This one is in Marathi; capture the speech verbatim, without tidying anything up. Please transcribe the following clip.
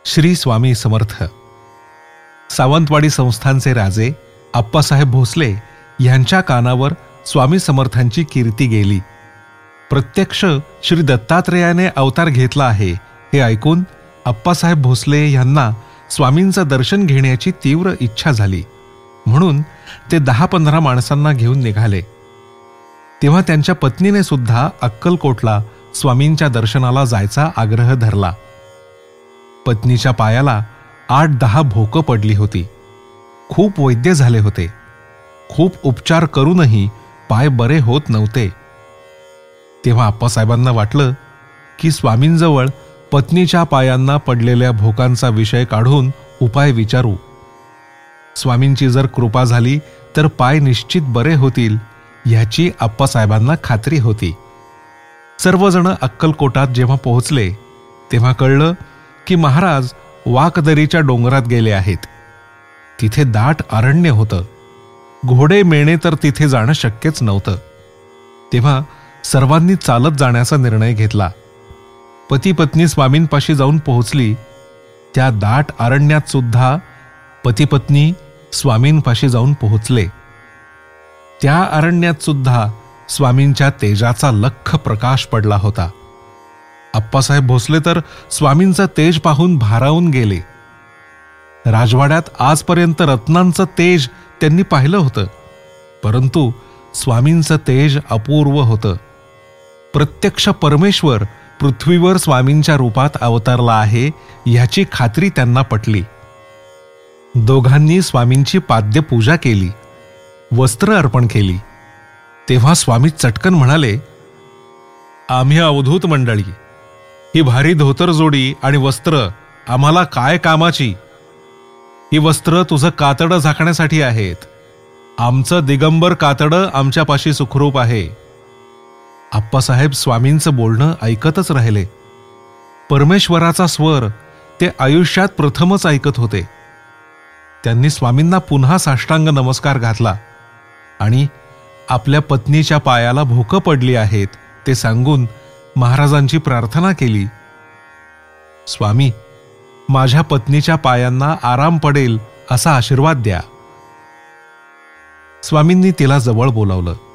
श्री स्वामी समर्थ. सावंतवाडी संस्थानचे राजे आप्पासाहेब भोसले यांच्या कानावर स्वामी समर्थांची कीर्ती गेली. प्रत्यक्ष श्री दत्तात्रेयाने अवतार घेतला आहे हे ऐकून आप्पासाहेब भोसले यांना स्वामींचं दर्शन घेण्याची तीव्र इच्छा झाली. म्हणून ते दहा पंधरा माणसांना घेऊन निघाले. तेव्हा त्यांच्या पत्नीने सुद्धा अक्कलकोटला स्वामींच्या दर्शनाला जायचा आग्रह धरला. पत्नीच्या पायाला आठ दहा भोकं पडली होती. खूप वैद्य झाले होते. खूप उपचार करूनही पाय बरे होत नव्हते. तेव्हा आप्पासाहेबांना वाटलं की स्वामींजवळ पत्नीच्या पायांना पडलेल्या भोकांचा विषय काढून उपाय विचारू. स्वामींची जर कृपा झाली तर पाय निश्चित बरे होतील याची आप्पासाहेबांना खात्री होती. सर्वजण अक्कलकोटात जेव्हा पोहोचले तेव्हा कळलं की महाराज वाकदरीच्या डोंगरात गेले आहेत. तिथे दाट अरण्य होतं. घोडे मेणे तर तिथे जाणं शक्यच नव्हतं. तेव्हा सर्वांनी चालत जाण्याचा निर्णय घेतला. पती पत्नी स्वामींपाशी जाऊन पोहोचली. त्या दाट अरण्यात सुद्धा पती पत्नी स्वामींपाशी जाऊन पोहोचले. त्या अरण्यात सुद्धा स्वामींच्या तेजाचा लख्ख प्रकाश पडला होता. आप्पासाहेब भोसले तर स्वामींचं तेज पाहून भारावून गेले. राजवाड्यात आजपर्यंत रत्नांचं तेज त्यांनी पाहिलं होतं, परंतु स्वामींचं तेज अपूर्व होतं. प्रत्यक्ष परमेश्वर पृथ्वीवर स्वामींच्या रूपात अवतरला आहे याची खात्री त्यांना पटली. दोघांनी स्वामींची पाद्यपूजा केली, वस्त्र अर्पण केली. तेव्हा स्वामी चटकन म्हणाले, आम्ही अवधूत मंडळी, ही भारी धोतर जोडी आणि वस्त्र आम्हाला काय कामाची? ही वस्त्र तुझं कातडं झाकण्यासाठी आहेत. आमचं दिगंबर कातडं आमच्यापाशी सुखरूप आहे. आप्पासाहेब स्वामींचं बोलणं ऐकतच राहिले. परमेश्वराचा स्वर ते आयुष्यात प्रथमच ऐकत होते. त्यांनी स्वामींना पुन्हा साष्टांग नमस्कार घातला आणि आपल्या पत्नीच्या पायाला भोकं पडली आहेत ते सांगून महाराजांची प्रार्थना केली. स्वामी, माझ्या पत्नीच्या पायांना आराम पडेल असा आशीर्वाद द्या. स्वामींनी तिला जवळ बोलावलं.